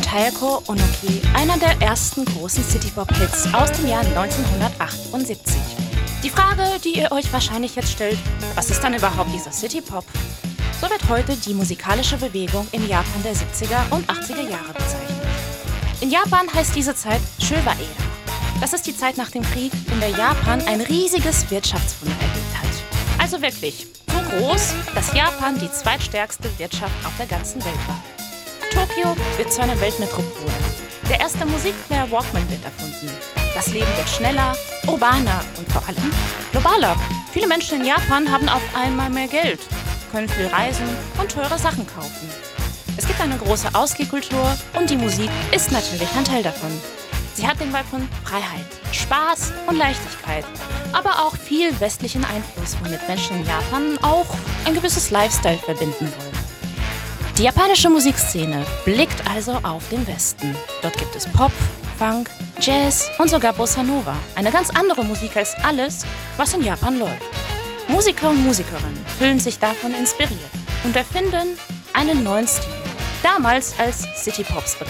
Taeko Onoki, einer der ersten großen City-Pop-Hits aus dem Jahr 1978. Die Frage, die ihr euch wahrscheinlich jetzt stellt, was ist dann überhaupt dieser City-Pop? So wird heute die musikalische Bewegung im Japan der 70er und 80er Jahre bezeichnet. In Japan heißt diese Zeit Showa-Ära. Das ist die Zeit nach dem Krieg, in der Japan ein riesiges Wirtschaftswunder erlebt hat. Also wirklich so groß, dass Japan die zweitstärkste Wirtschaft auf der ganzen Welt war. Tokio wird zu einer Weltmetropole. Der erste Musikplayer Walkman wird erfunden. Das Leben wird schneller, urbaner und vor allem globaler. Viele Menschen in Japan haben auf einmal mehr Geld, können viel reisen und teure Sachen kaufen. Es gibt eine große Ausgehkultur und die Musik ist natürlich ein Teil davon. Sie hat den Vibe von Freiheit, Spaß und Leichtigkeit, aber auch viel westlichen Einfluss, womit Menschen in Japan auch ein gewisses Lifestyle verbinden wollen. Die japanische Musikszene blickt also auf den Westen. Dort gibt es Pop, Funk, Jazz und sogar Bossa Nova. Eine ganz andere Musik als alles, was in Japan läuft. Musiker und Musikerinnen fühlen sich davon inspiriert und erfinden einen neuen Stil, damals als City Pops bekannt.